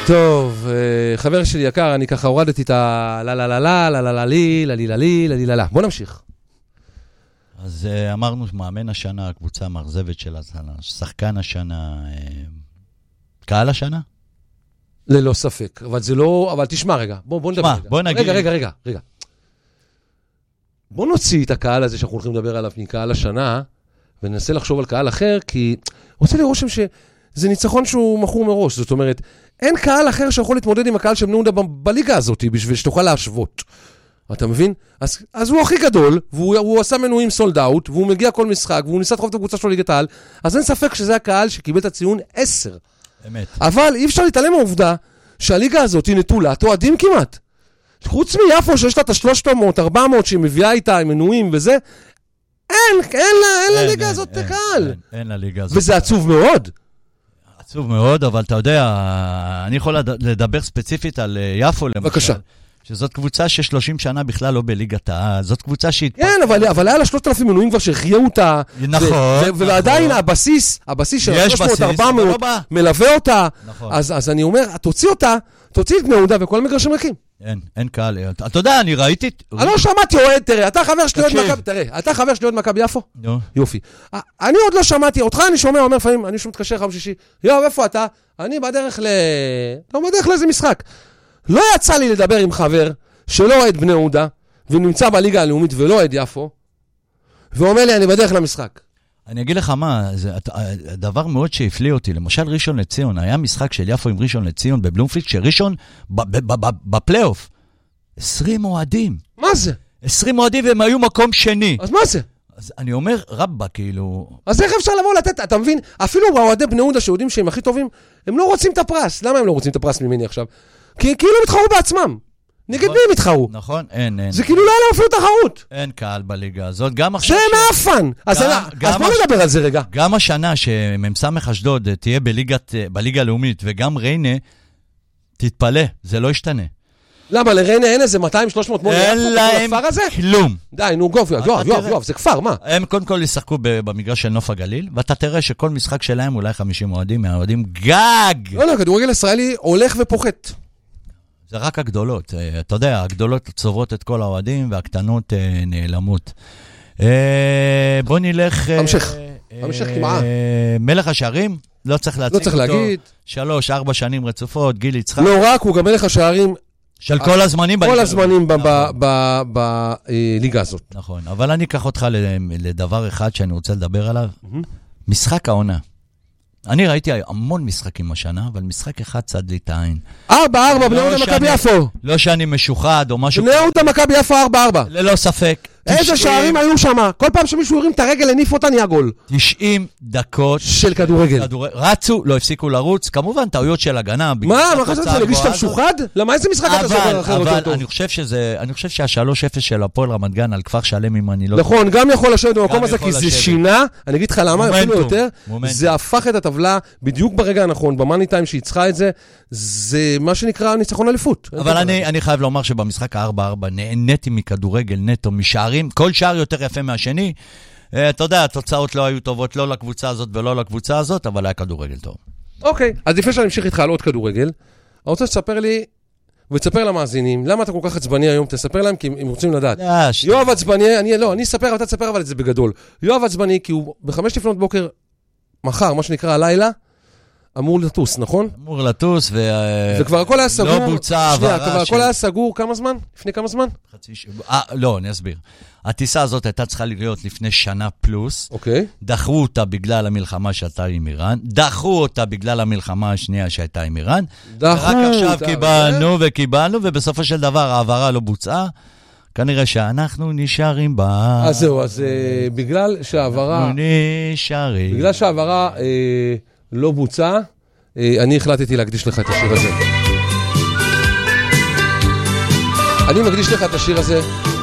טוב, חבר שלי יקר, אני ככה הורדתי את לה. בוא נמשיך. אז אמרנו מאמן השנה, הקבוצה המאכזבת של השנה, שחקן השנה, קהל השנה? ללא ספק, אבל זה לא, אבל תשמע רגע, בוא נדבר רגע. בוא נגיד. רגע. בוא נוציא את הקהל הזה שאנחנו הולכים לדבר עליו מקהל השנה, וננסה לחשוב על קהל אחר, כי רוצה לי רושם שזה ניצחון שהוא מכור מראש, זאת אומרת, אין קהל אחר שיכול להתמודד עם הקהל של בני יהודה בליגה הזאת, בשביל שתוכל להשוות. אתה מבין? אז הוא הכי גדול, והוא עשה מנויים סולד אאוט, והוא מגיע כל משחק, והוא ניסה לדחוף את הקבוצה שלו ליגת העל, אז אין ספק שזה הקהל שקיבל את הציון 10. אמת. אבל אי אפשר להתעלם מהעובדה שהליגה הזאת היא נטולת אוהדים כמעט. חוץ מיפו שיש לה את 300, 400 שהיא מביאה איתה עם מנויים וזה, אין לליגה הזאת קהל. אין לליגה הזאת. וזה עצוב מאוד. עצוב מאוד, אבל אתה יודע, אני יכול לדבר ספציפית על יפו למשל. בבקשה. שזאת קבוצה ש30 שנה בכלל לא בליגת העל, זאת קבוצה כן, אבל היה לה 3,000 מנויים כבר שהחייאו אותה. נכון. ועדיין הבסיס של 300-400 מלווה אותה. אז אני אומר, תוציא אותה, תוציא את בני יהודה וכל המגרשים ריקים. אין קהל. אתה יודע, אני ראיתי... אני לא שמעתי אוהד, תראה, אתה חבר שלי אוהד מכבי, תראה, אתה חבר שלי אוהד מכבי יפו? יופי. אני עוד לא שמעתי, אותך אני שומע, אומר לפעמים, אני מתקשר חם שישי, איפה אתה? אני בדרך לאיזה משחק. לא יצא לי לדבר עם חבר שלא אוהד בני יהודה, ונמצא בליגה הלאומית ולא אוהד יפו, ואומר לי, אני בדרך למשחק. אני אגיד לך מה, זה דבר מאוד שהפליא אותי. למשל ראשון לציון, היה משחק של יפו עם ראשון לציון בבלומפילד, שראשון בפלייאוף, 20 אוהדים. מה זה? 20 אוהדים והם היו מקום שני. אז מה זה? אז אני אומר, רבא, כאילו... אז איך אפשר לבוא לתת, אתה מבין? אפילו אוהדי בני יהודה שיודעים שהם הכי טובים, הם לא רוצים את הפרס. למה הם לא רוצים את הפרס ממני עכשיו? כי כאילו מתחרו בעצמם. נגד מי הם מתחרו? נכון, אין. זה כאילו לא היה להם אפילו תחרות. אין קהל בליגה הזאת, גם עכשיו... זה מאפן! אז בוא נדבר על זה רגע. גם השנה שממסמך אשדוד תהיה בליגה הלאומית, וגם ריינה, תתפלא, זה לא ישתנה. למה, לריינה אין איזה 200-300 מול אין להם כלום. די, נו, יואב, זה כפר, מה? הם קודם כל ישחקו במגרש של נוף הגליל, ואתה תראה שכל משחק שלהם אולי 50 אוהדים, מהאוהדים גג! לא, כדורגל ישראלי הולך ופוחת. זה רק הגדולות. אתה יודע, הגדולות צוברות את כל האוהדים, והקטנות נעלמות. בוא נלך... המשך כמעה. מלך השערים? לא צריך להציג אותו. 3-4 שנים רצופות, גיל יצחק. לא רק, הוא גם מלך השערים... של כל הזמנים. כל הזמנים בליגה הזאת. נכון, אבל אני אקח אותך לדבר אחד שאני רוצה לדבר עליו. משחק העונה. אני ראיתי המון משחקים השנה, אבל משחק אחד צד לי את העין. 4-4, בני יהודה מכבי יפו. לא שאני משוחד או משהו... בני יהודה מכבי יפו 4-4. ללא ספק. איזה שערים היו שם? כל פעם שמישהו הרים את הרגל, הניף אותה, נהיה גול. 90 דקות של כדורגל. רצו, לא הפסיקו לרוץ. כמובן, טעויות של הגנה. מה חשבת זה? להגיש את המשוחד? למה איזה משחק אתה סובר אחר יותר טוב? אני חושב שה3-0 של הפועל רמת גן על כפר שלם אם אני לא... נכון, גם יכול לשבת במקום הזה, כי זה שינה. אני אגיד לך למה, אפילו יותר. זה הפך את הטבלה בדיוק ברגע הנכון, במאני טיים שהצחה את זה, זה מה שנקרא ניצחון אליפות. אבל אני חייב לומר שבמשחק ה-4-4 נהניתי מכדורגל נטו, משערים, כל שער יותר יפה מהשני. אתה יודע, התוצאות לא היו טובות, לא לקבוצה הזאת ולא לקבוצה הזאת, אבל היה כדורגל טוב. אוקיי, אז לפני שאני אמשיך איתך על עוד כדורגל, אני רוצה שתספר לי, ותספר למאזינים, למה אתה כל כך עצבני היום? תספר להם, כי הם רוצים לדעת. יואב עצבני, אני אספר, אתה תספר אבל את זה בגדול. יואב עצבני, כי הוא ב5 לפנות בוקר, מחר, מה שנקרא הלילה, אמור לטוס, נכון? אמור לטוס, וכבר הכל היה סגור. לא בוצע כבר הכל היה סגור כמה זמן? לפני כמה זמן? לא, אני אסביר. הטיסה הזאת הייתה צריכה להיות לפני שנה פלוס. אוקיי. דחו אותה בגלל המלחמה שהייתה עם איראן. דחו אותה בגלל המלחמה השנייה שהייתה עם איראן. רק עכשיו קיבלנו, ובסופו של דבר העברה לא בוצעה. כנראה שאנחנו נשארים בה. אז זהו, אז בגלל שהעברה... בגלל שהעברה... לא בוצע, אני החלטתי להקדיש לך את השיר הזה. אני מקדיש לך את השיר הזה